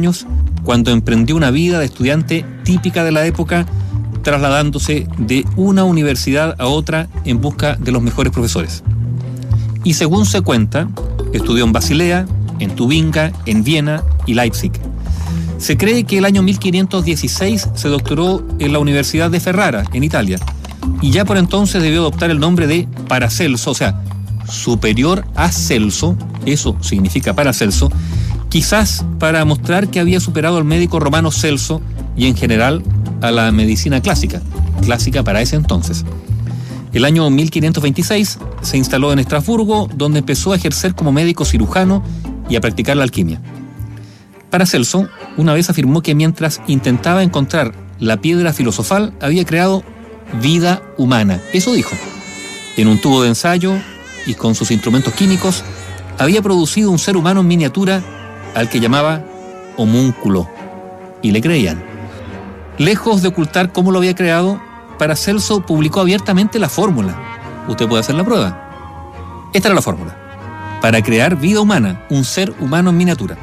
años cuando emprendió una vida de estudiante típica de la época, trasladándose de una universidad a otra en busca de los mejores profesores. Y según se cuenta, estudió en Basilea, en Tubinga, en Viena y Leipzig. Se cree que el año 1516 se doctoró en la Universidad de Ferrara, en Italia, y ya por entonces debió adoptar el nombre de Paracelso, o sea, superior a Celso, eso significa Paracelso, quizás para mostrar que había superado al médico romano Celso y en general a la medicina clásica para ese entonces. El año 1526 se instaló en Estrasburgo, donde empezó a ejercer como médico cirujano y a practicar la alquimia. Paracelso una vez afirmó que mientras intentaba encontrar la piedra filosofal, había creado vida humana. Eso dijo. En un tubo de ensayo y con sus instrumentos químicos, había producido un ser humano en miniatura al que llamaba homúnculo. Y le creían. Lejos de ocultar cómo lo había creado, Paracelso publicó abiertamente la fórmula. Usted puede hacer la prueba. Esta era la fórmula. Para crear vida humana, un ser humano en miniatura.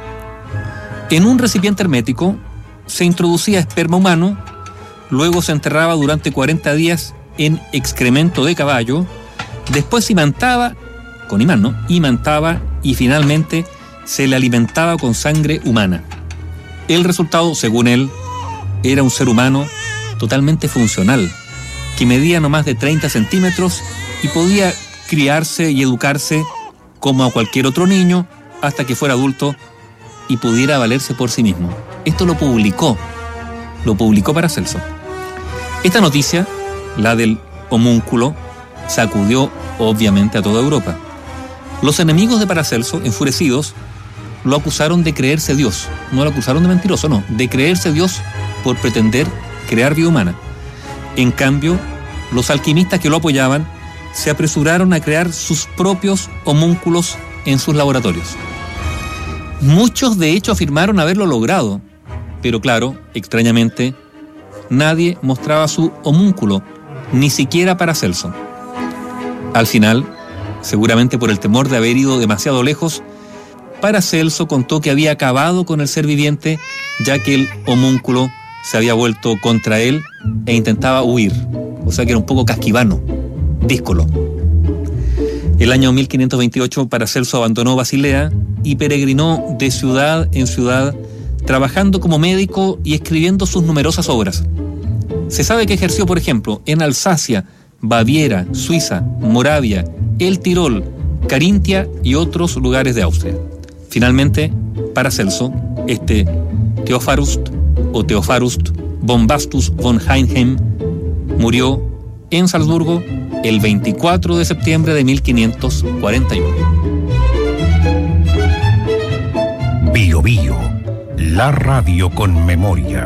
En un recipiente hermético se introducía esperma humano, luego se enterraba durante 40 días en excremento de caballo, después se imantaba, con imán, ¿no? Imantaba y finalmente se le alimentaba con sangre humana. El resultado, según él, era un ser humano totalmente funcional, que medía no más de 30 centímetros y podía criarse y educarse como a cualquier otro niño hasta que fuera adulto y pudiera valerse por sí mismo. Esto lo publicó Paracelso. Esta noticia, la del homúnculo, sacudió obviamente a toda Europa. Los enemigos de Paracelso, enfurecidos, lo acusaron de creerse Dios. No lo acusaron de mentiroso, no, de creerse Dios por pretender crear vida humana. En cambio, los alquimistas que lo apoyaban se apresuraron a crear sus propios homúnculos en sus laboratorios. Muchos de hecho afirmaron haberlo logrado, pero claro, extrañamente, nadie mostraba su homúnculo, ni siquiera Paracelso. Al final, seguramente por el temor de haber ido demasiado lejos, Paracelso contó que había acabado con el ser viviente, ya que el homúnculo se había vuelto contra él e intentaba huir. O sea que era un poco casquivano, díscolo. El año 1528 Paracelso abandonó Basilea y peregrinó de ciudad en ciudad, trabajando como médico y escribiendo sus numerosas obras. Se sabe que ejerció, por ejemplo, en Alsacia, Baviera, Suiza, Moravia, el Tirol, Carintia y otros lugares de Austria. Finalmente, Paracelso, Theophorust Bombastus von Heinheim, murió en Salzburgo el 24 de septiembre de 1541. Bio Bio, la radio con memoria.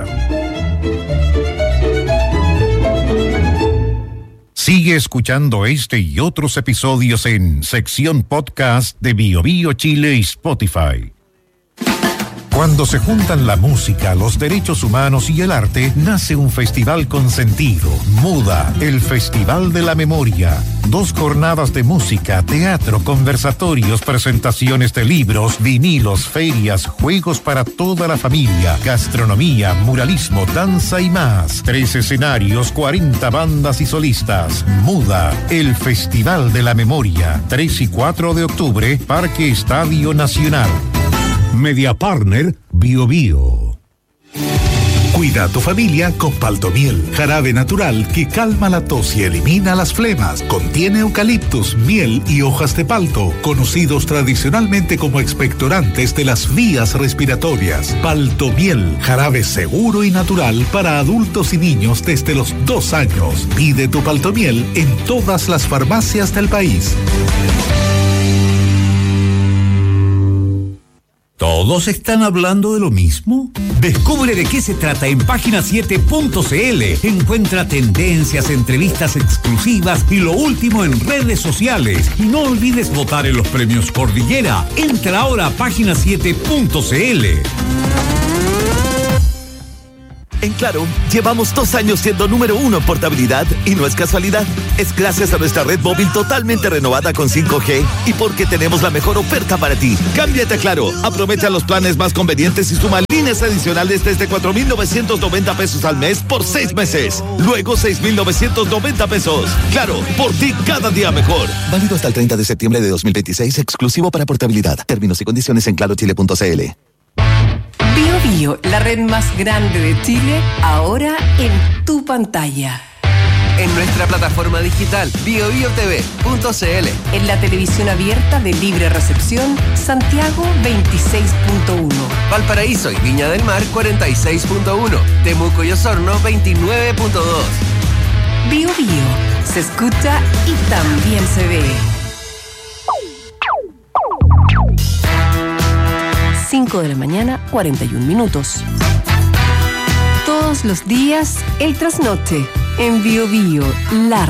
Sigue escuchando este y otros episodios en sección podcast de Bio Bio Chile y Spotify. Cuando se juntan la música, los derechos humanos y el arte, nace un festival con sentido. MUDA, el Festival de la Memoria. 2 jornadas de música, teatro, conversatorios, presentaciones de libros, vinilos, ferias, juegos para toda la familia, gastronomía, muralismo, danza y más. 3 escenarios, 40 bandas y solistas. MUDA, el Festival de la Memoria. 3 y 4 de octubre, Parque Estadio Nacional. Media Partner Bio Bio. Cuida a tu familia con Paltomiel, jarabe natural que calma la tos y elimina las flemas. Contiene eucaliptus, miel y hojas de palto, conocidos tradicionalmente como expectorantes de las vías respiratorias. Paltomiel, jarabe seguro y natural para adultos y niños desde los 2 años. Pide tu Paltomiel en todas las farmacias del país. ¿Todos están hablando de lo mismo? Descubre de qué se trata en página7.cl. Encuentra tendencias, entrevistas exclusivas y lo último en redes sociales. Y no olvides votar en los premios Cordillera. Entra ahora a página7.cl. En Claro, llevamos 2 años siendo número 1 en portabilidad y no es casualidad. Es gracias a nuestra red móvil totalmente renovada con 5G y porque tenemos la mejor oferta para ti. Cámbiate a Claro, aprovecha los planes más convenientes y suma líneas adicionales desde 4,990 pesos al mes por 6 meses. Luego 6,990 pesos. Claro, por ti cada día mejor. Válido hasta el 30 de septiembre de 2026, exclusivo para portabilidad. Términos y condiciones en clarochile.cl. Bio Bio, la red más grande de Chile, ahora en tu pantalla. En nuestra plataforma digital biobiotv.cl. En la televisión abierta de libre recepción, Santiago 26.1. Valparaíso y Viña del Mar 46.1. Temuco y Osorno 29.2. Bio Bio, se escucha y también se ve. 5 de la mañana, 41 minutos. Todos los días, el trasnoche en Bio Bio, la